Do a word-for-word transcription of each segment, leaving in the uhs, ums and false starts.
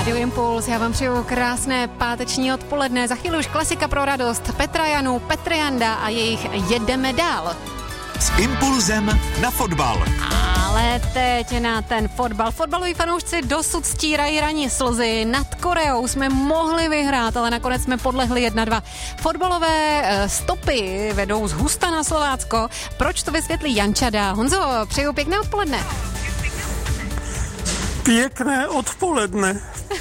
Rádio Impuls, já vám přeju krásné páteční odpoledne. Za chvíli už klasika pro radost. Petra Janů, Petr Janda a jejich Jedeme dál. S impulzem na fotbal. Ale teď na ten fotbal. Fotbaloví fanoušci dosud stírají raní slzy. Nad Koreou jsme mohli vyhrát, ale nakonec jsme podlehli jedna dva. Fotbalové stopy vedou z Husta na Slovácko. Proč to vysvětlí Jančada? Honzo, přeju pěkné odpoledne. Pěkné odpoledne.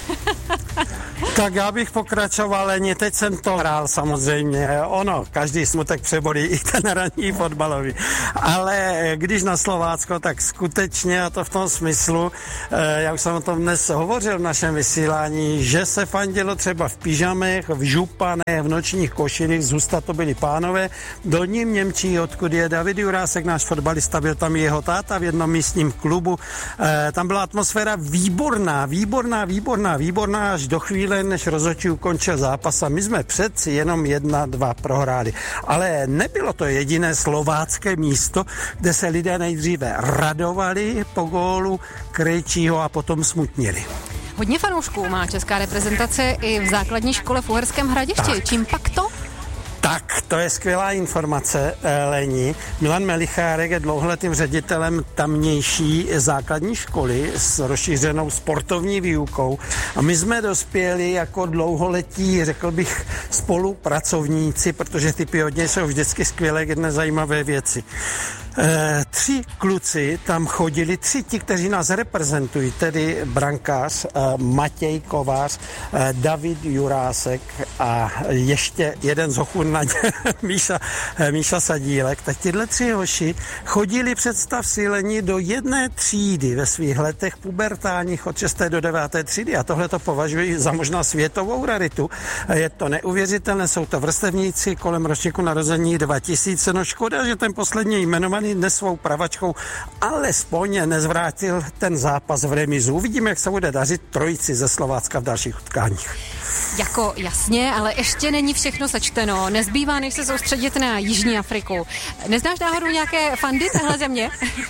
Tak já bych pokračoval, ani teď jsem to hrál samozřejmě. Ono, každý smutek přebolí, i ten ranní fotbalový. Ale když na Slovácko, tak skutečně, a to v tom smyslu, já už jsem o tom dnes hovořil v našem vysílání, že se fandilo třeba v pyžamech, v županech, v nočních košilích, z Husta to byli pánové, Dolním Němčí, odkud je David Jurásek, náš fotbalista, byl tam jeho táta v jednom místním klubu. Tam byla atmosféra výborná, výborná, výborná, výborná, až do chvíle, než rozhodčí ukončil zápas a my jsme přeci jenom jedna dva prohráli. Ale nebylo to jediné slovácké místo, kde se lidé nejdříve radovali po gólu Krejčího a potom smutnili. Hodně fanoušků má česká reprezentace i v základní škole v Uherském Hradišti. Tak. Čím pak to? Tak, to je skvělá informace, Lení. Milan Melichárek je dlouholetým ředitelem tamnější základní školy s rozšířenou sportovní výukou a my jsme dospěli jako dlouholetí, řekl bych, spolupracovníci, protože ty pěhodně jsou vždycky skvělé, jedné zajímavé věci. E, tři kluci tam chodili, tři ti, kteří nás reprezentují, tedy brankář, e, Matěj Kovář, e, David Jurásek a ještě jeden z Ochurnaně, Míša, e, Míša Sadílek. Tak tyhle tři hoši chodili, představ si, Lení, do jedné třídy ve svých letech pubertálních od šesté do deváté třídy a tohle to považuji za možná světovou raritu. E, je to neuvěřitelné, jsou to vrstevníci kolem ročníku narození dva tisíce, no škoda, že ten poslední jmenovaný dnes svou pravačkou alespoň nezvrátil ten zápas v remizu. Uvidíme, jak se bude dařit trojici ze Slovácka v dalších utkáních. Jako jasně, ale ještě není všechno sečteno. Nezbývá, než se soustředit na Jižní Afriku. Neznáš náhodou nějaké fandy téhle země?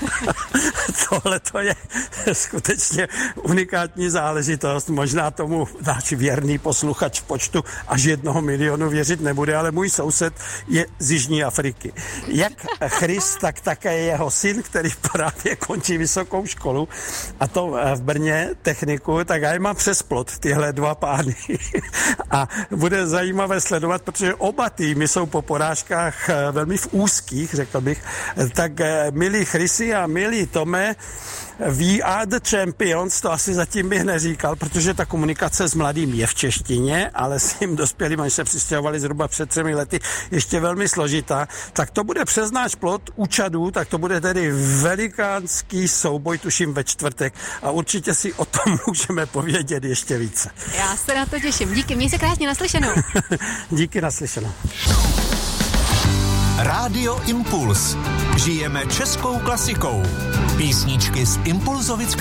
Tohle to je skutečně unikátní záležitost. Možná tomu náš věrný posluchač v počtu až jednoho milionu věřit nebude, ale můj soused je z Jižní Afriky. Jak Chris, tak také jeho syn, který právě končí vysokou školu, a to v Brně techniku, tak já mám přes plot tyhle dva pány. A bude zajímavé sledovat, protože oba týmy jsou po porážkách velmi v úzkých, řekl bych. Tak milí Chrisi a milí Tome, we are the champions, to asi zatím bych neříkal, protože ta komunikace s mladým je v češtině, ale s tím dospělým, až se přistěhovali zhruba před třemi lety, ještě velmi složitá. Tak to bude přes náš plot u Čadu, tak to bude tedy velikánský souboj, tuším ve čtvrtek a určitě si o tom můžeme povědět ještě více. Já se na to těším. Díky, měj se krásně, naslyšenou. Díky, naslyšenou. Rádio Impuls. Žijeme českou klasikou. Písničky z Impulzovic